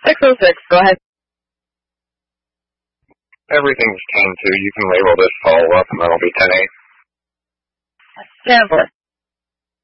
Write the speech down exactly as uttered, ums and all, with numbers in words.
six oh six, go ahead. Everything's ten two. You can label this follow-up, and that'll be ten eight. ten four.